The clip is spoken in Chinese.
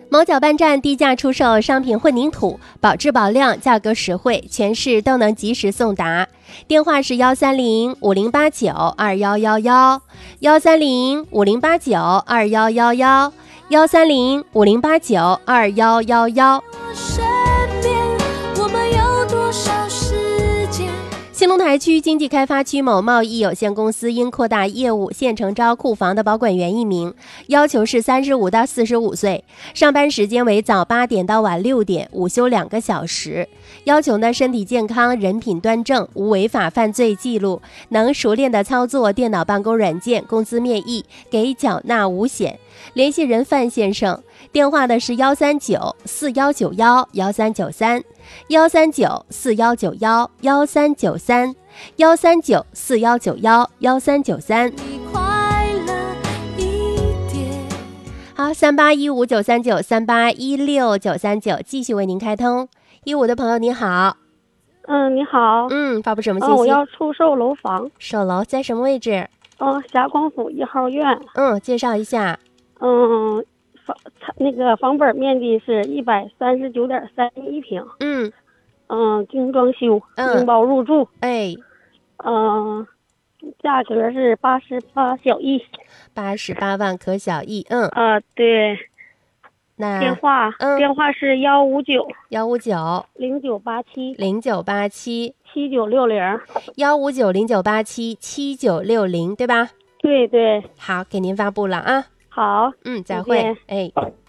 某搅拌站低价出售商品混凝土，保质保量，价格实惠，全市都能及时送达。电话是130-5089-2111，130-5089-2111，130-5089-2111。兴隆台区经济开发区某贸易有限公司因扩大业务，现承招库房的保管员1名，要求是35到45岁，上班时间为早8点到晚6点，午休2个小时。要求呢，身体健康，人品端正，无违法犯罪记录，能熟练的操作电脑办公软件，工资面议，给缴纳五险。联系人范先生，电话呢是1394193，1394193，1394193，1394193。好，3815-939，3816-939，继续为您开通。15的朋友你好。 你好。 发布什么信息？ 我要出售楼房。 售楼在什么位置？ 霞光府1号院。 介绍一下。 房本面积是139.31平。精装修，承包入住。价格是88小亿 ，88万可小亿。 对。 那电话是 15909877960，15909877960，对吧？ 对。 好，给您发布了啊。 好。 再会。